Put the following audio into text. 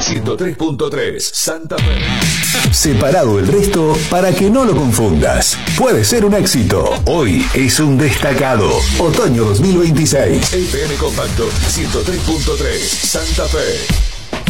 103.3 Santa Fe. Separado el resto para que no lo confundas. Puede ser un éxito. Hoy es un destacado. Otoño 2026. FM Compacto 103.3 Santa Fe.